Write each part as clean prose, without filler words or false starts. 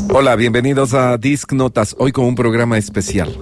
Hola, bienvenidos a Disc Notas, hoy con un programa especial.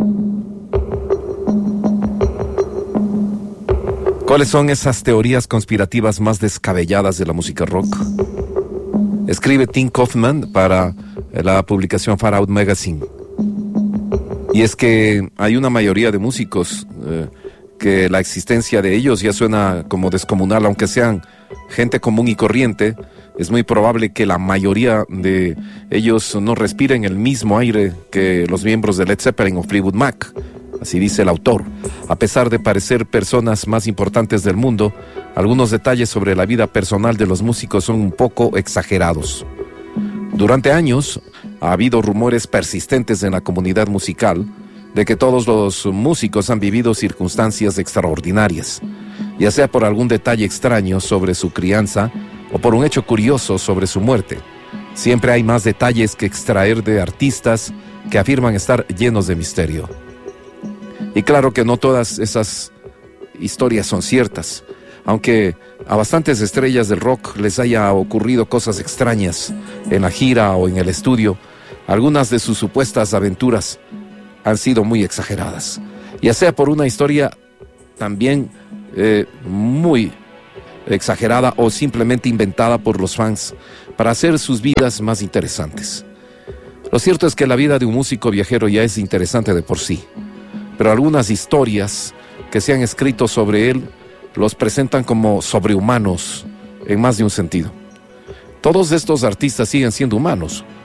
¿Cuáles son esas teorías conspirativas más descabelladas de la música rock? Escribe Tim Kaufman para la publicación Far Out Magazine. Y es que hay una mayoría de músicos que la existencia de ellos ya suena como descomunal, aunque sean gente común y corriente. Es muy probable que la mayoría de ellos no respiren el mismo aire que los miembros de Led Zeppelin o Fleetwood Mac. Así dice el autor. A pesar de parecer personas más importantes del mundo, algunos detalles sobre la vida personal de los músicos son un poco exagerados. Durante años ha habido rumores persistentes en la comunidad musical de que todos los músicos han vivido circunstancias extraordinarias, ya sea por algún detalle extraño sobre su crianza o por un hecho curioso sobre su muerte. Siempre hay más detalles que extraer de artistas que afirman estar llenos de misterio. Y claro que no todas esas historias son ciertas, aunque a bastantes estrellas del rock les haya ocurrido cosas extrañas en la gira o en el estudio. Algunas de sus supuestas aventuras han sido muy exageradas, ya sea por una historia también muy exagerada o simplemente inventada por los fans para hacer sus vidas más interesantes. Lo cierto es que la vida de un músico viajero ya es interesante de por sí, pero algunas historias que se han escrito sobre él los presentan como sobrehumanos en más de un sentido. Todos estos artistas siguen siendo humanos,